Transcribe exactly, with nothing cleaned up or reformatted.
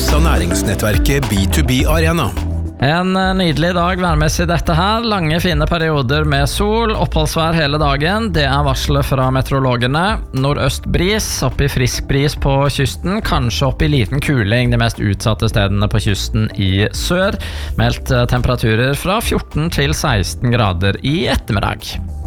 presenteres av næringsnettverket B to B Arena. En nydelig dag værmessig dette her. Lange, fine perioder med sol, oppholdsvær hele dagen. Det er varslet fra meteorologene. Nordøst bris, opp i frisk bris på kysten. Kanskje opp i liten kuling de mest utsatte stedene på kysten i sør. Meldt temperaturer fra fjorten til seksten grader i ettermiddag.